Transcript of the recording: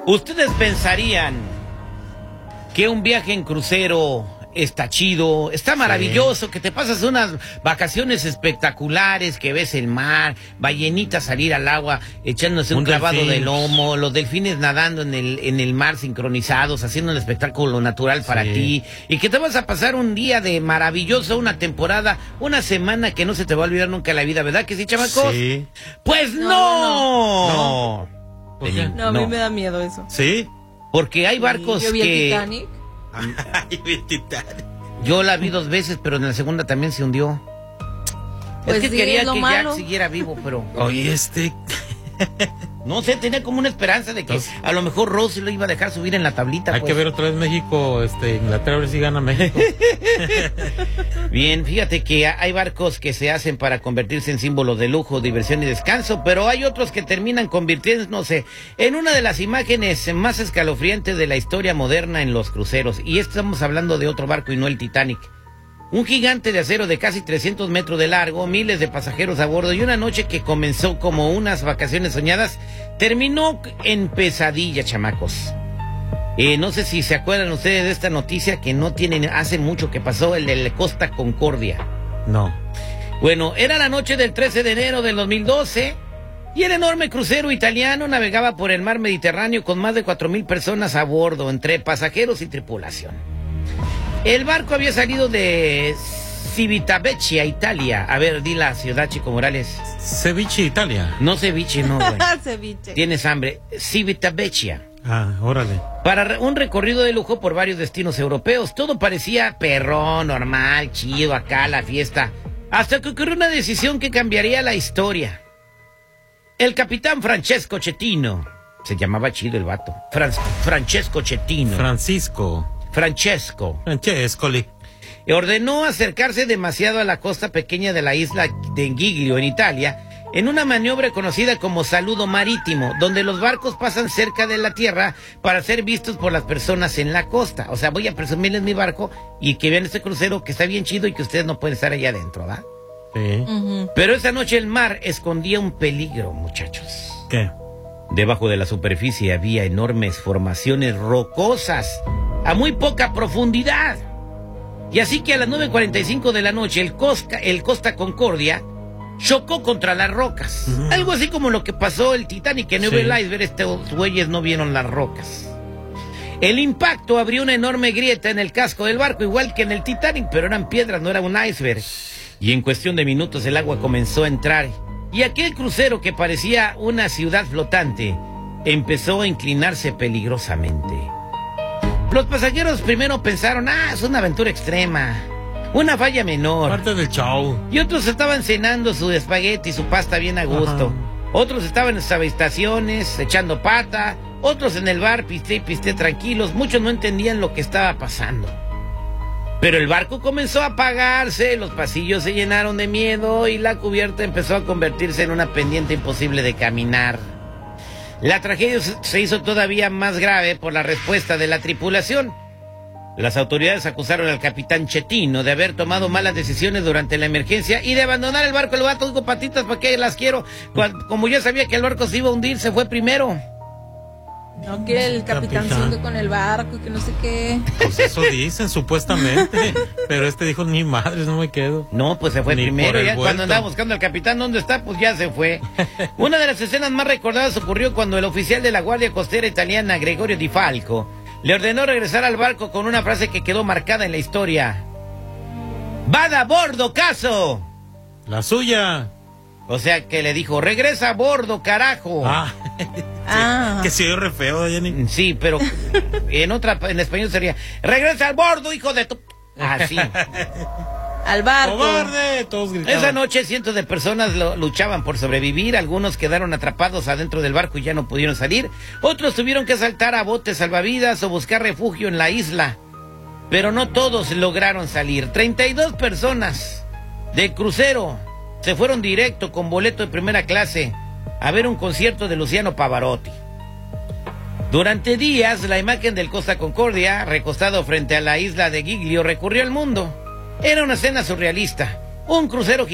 ¿Ustedes pensarían que un viaje en crucero está chido, está maravilloso, que te pasas unas vacaciones espectaculares, que ves el mar, ballenitas salir al agua, echándose un clavado de lomo, los delfines nadando en el mar sincronizados, haciendo un espectáculo natural para ti, y que te vas a pasar un día de maravilloso, una temporada, una semana que no se te va a olvidar nunca en la vida, ¿verdad que sí, chamacos? Sí. Pues no. No, a mí me da miedo eso. ¿Sí? Porque hay barcos yo vi el Titanic. Yo la vi 2 veces, pero en la segunda también se hundió. Pues es que sí, quería es lo que malo. Jack siguiera vivo, pero... Oye, no sé, tenía como una esperanza de que a lo mejor Rosy lo iba a dejar subir en la tablita. Hay que ver otra vez México, Inglaterra, a ver si gana México. Bien, fíjate que hay barcos que se hacen para convertirse en símbolos de lujo, diversión y descanso, pero hay otros que terminan convirtiéndose en una de las imágenes más escalofriantes de la historia moderna en los cruceros. Y estamos hablando de otro barco y no el Titanic. Un gigante de acero de casi 300 metros de largo, miles de pasajeros a bordo y una noche que comenzó como unas vacaciones soñadas, terminó en pesadilla, chamacos. No sé si se acuerdan ustedes de esta noticia que no tienen, hace mucho que pasó, el de Costa Concordia. No. Bueno, era la noche del 13 de enero del 2012 y el enorme crucero italiano navegaba por el mar Mediterráneo con más de 4,000 personas a bordo, entre pasajeros y tripulación. El barco había salido de Civitavecchia, Italia. A ver, di la ciudad, Chico Morales. Ceviche, Italia. No ceviche, no, güey. Ceviche. Tienes hambre. Civitavecchia. Órale. Para un recorrido de lujo por varios destinos europeos. Todo parecía perrón, normal, chido, acá la fiesta. Hasta que ocurrió una decisión que cambiaría la historia. El capitán Francesco Cettino. Se llamaba chido el vato. Francesco Cettino. Francesco. Ordenó acercarse demasiado a la costa pequeña de la isla de Giglio, en Italia, en una maniobra conocida como saludo marítimo, donde los barcos pasan cerca de la tierra para ser vistos por las personas en la costa. O sea, voy a presumirles mi barco y que vean este crucero que está bien chido y que ustedes no pueden estar allá adentro, ¿va? Sí. Pero esa noche el mar escondía un peligro, muchachos. ¿Qué? Debajo de la superficie había enormes formaciones rocosas a muy poca profundidad. Y así que a las 9:45 de la noche el Costa Concordia chocó contra las rocas. Algo así como lo que pasó el Titanic, que no vio el iceberg, estos güeyes no vieron las rocas. El impacto abrió una enorme grieta en el casco del barco, igual que en el Titanic, pero eran piedras, no era un iceberg. Y en cuestión de minutos el agua comenzó a entrar, y aquel crucero que parecía una ciudad flotante empezó a inclinarse peligrosamente. Los pasajeros primero pensaron, es una aventura extrema, una falla menor. Parte del show. Y otros estaban cenando su espagueti y su pasta bien a gusto. Otros estaban en sus habitaciones, echando pata. Otros en el bar, pisté tranquilos. Muchos no entendían lo que estaba pasando. Pero el barco comenzó a apagarse, los pasillos se llenaron de miedo y la cubierta empezó a convertirse en una pendiente imposible de caminar. La tragedia se hizo todavía más grave por la respuesta de la tripulación. Las autoridades acusaron al capitán Cettino de haber tomado malas decisiones durante la emergencia y de abandonar el barco. El vato dijo, patitas, ¿para qué las quiero? Como ya sabía que el barco se iba a hundir, se fue primero. No, que el capitán se hunde con el barco y que no sé qué. Pues eso dicen, supuestamente. Pero dijo, ni madres, no me quedo. No, pues se fue primero. Ya cuando andaba buscando al capitán, ¿dónde está? Pues ya se fue. Una de las escenas más recordadas ocurrió cuando el oficial de la Guardia Costera italiana, Gregorio Di Falco, le ordenó regresar al barco con una frase que quedó marcada en la historia. ¡Vada a bordo, caso! La suya. O sea que le dijo, regresa a bordo, carajo. Que se oye re feo, Jenny. Sí, pero en español sería, regresa al bordo, hijo de tu... Así. Al barco. ¡Cobarde! Todos gritaban. Esa noche cientos de personas luchaban por sobrevivir. Algunos quedaron atrapados adentro del barco y ya no pudieron salir. Otros tuvieron que saltar a botes salvavidas o buscar refugio en la isla. Pero no todos lograron salir. 32 personas de crucero se fueron directo con boleto de primera clase a ver un concierto de Luciano Pavarotti. Durante días, la imagen del Costa Concordia, recostado frente a la isla de Giglio, recorrió el mundo. Era una escena surrealista. Un crucero